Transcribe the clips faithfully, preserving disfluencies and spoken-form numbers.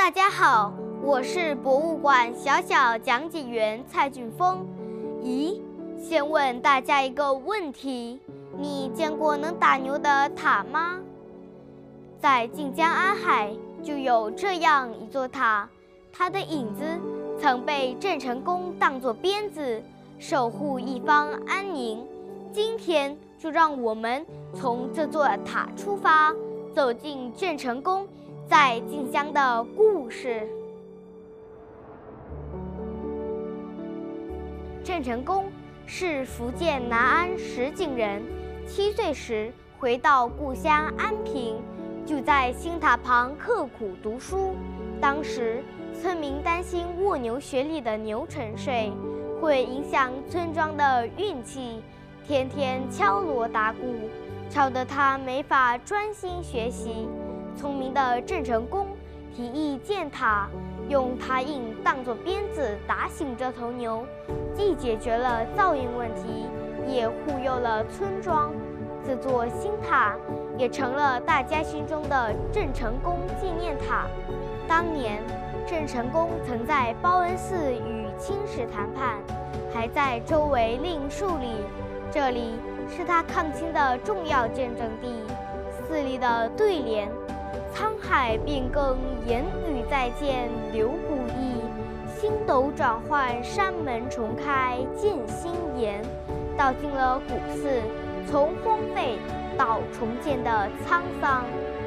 大家好，我是博物馆小小讲解员蔡俊峰。咦，先问大家一个问题，你见过能打牛的塔吗？在晋江安海就有这样一座塔，它的影子曾被郑成功当作鞭子，守护一方安宁。今天就让我们从这座塔出发，走进郑成功在晋江的故事。郑成功是福建南安石井人，七岁时回到故乡安平，就在新塔旁刻苦读书。当时村民担心蜗牛穴里的牛沉睡会影响村庄的运气，天天敲锣打鼓，吵得他没法专心学习。聪明的郑成功提议建塔，用塔印当作鞭子打醒这头牛，既解决了噪音问题，也护佑了村庄。这座新塔也成了大家心中的郑成功纪念塔。当年郑成功曾在报恩寺与清使谈判，还在周围另数里，这里是他抗清的重要见证地。寺里的对联沧海变更，烟雨再见留古意，星斗转换，山门重开见新颜，道尽了古寺从荒废到重建的沧桑。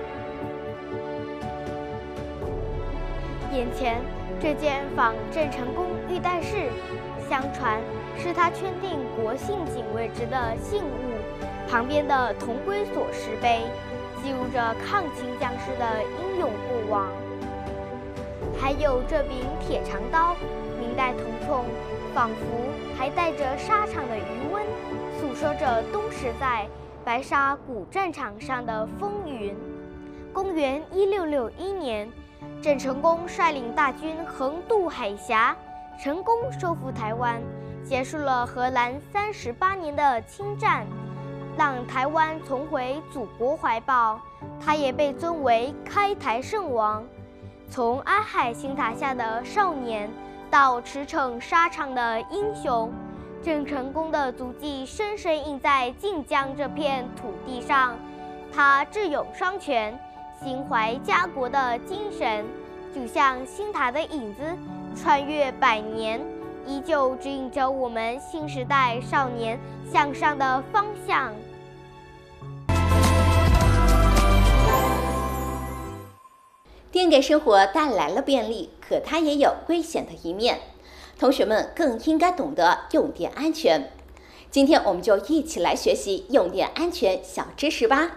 眼前这件仿郑成功玉带饰，相传是他圈定国姓警卫职的信物，旁边的铜龟锁石碑记录着抗清将士的英勇过往。还有这柄铁长刀，明代铜铳，仿佛还带着沙场的余温，诉说着东时在白沙古战场上的风云。公元一六六一年，郑成功率领大军横渡海峡，成功收复台湾，结束了荷兰三十八年的侵占，让台湾重回祖国怀抱。他也被尊为开台圣王。从安海新塔下的少年，到驰骋沙场的英雄，郑成功的足迹深深印在晋江这片土地上。他智勇双全，心怀家国的精神，就像新塔的影子，穿越百年，依旧指引着我们新时代少年向上的方向。 电给生活带来了便利，可它也有危险的一面。同学们更应该懂得用电安全。今天我们就一起来学习用电安全小知识吧。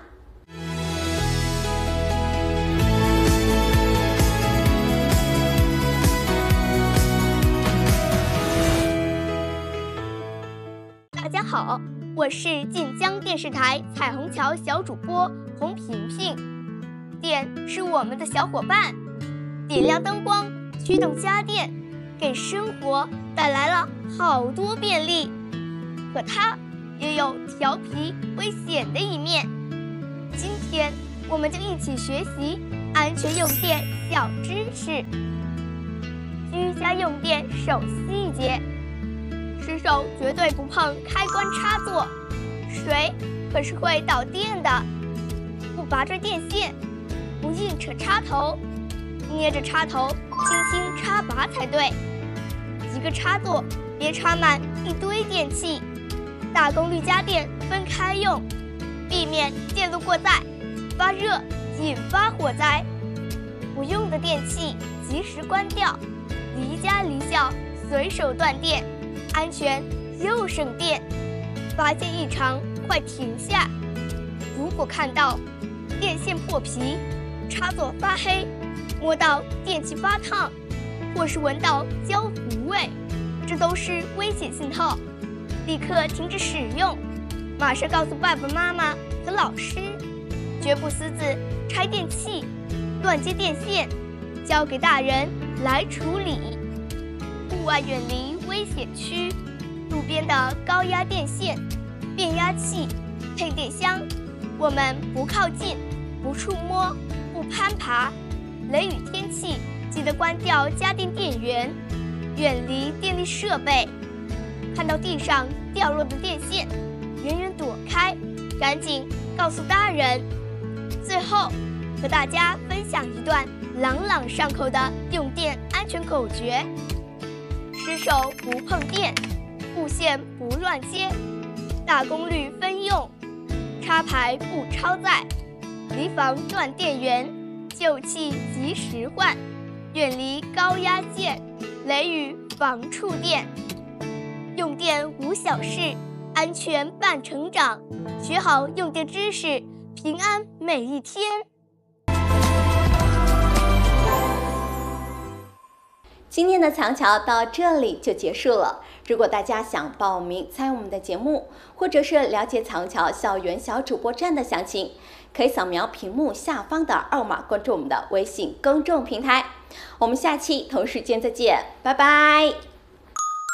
大家好，我是晋江电视台彩虹桥小主播洪萍萍。电是我们的小伙伴，点亮灯光，驱动家电，给生活带来了好多便利，可它也有调皮危险的一面。今天我们就一起学习安全用电小知识。居家用电守细节，失手绝对不碰开关插座，水可是会导电的。不拔着电线，不硬扯插头，捏着插头轻轻插拔才对。几个插座别插满一堆电器，大功率家电分开用，避免电路过载发热引发火灾。不用的电器及时关掉，离家离校随手断电，安全又省电。发现异常快停下，如果看到电线破皮，插座发黑，摸到电器发烫，或是闻到焦糊味，这都是危险信号，立刻停止使用，马上告诉爸爸妈妈和老师，绝不私自拆电器、断接电线，交给大人来处理。户外远离危险区，路边的高压电线、变压器、配电箱，我们不靠近，不触摸，不攀爬。雷雨天气记得关掉家电电源，远离电力设备。看到地上掉落的电线，远远躲开，赶紧告诉大人。最后，和大家分享一段朗朗上口的用电安全口诀：失手不碰电，布线不乱接，大功率分用，插排不超载，以防断电源，旧气及时换，远离高压线，雷雨防触电。用电无小事，安全伴成长。学好用电知识，平安每一天。 今天的藏桥到这里就结束了。如果大家想报名参与我们的节目，或者是了解藏桥校园小主播站的详情，可以扫描屏幕下方的二维码，关注我们的微信公众平台。我们下期同时间再见，拜拜。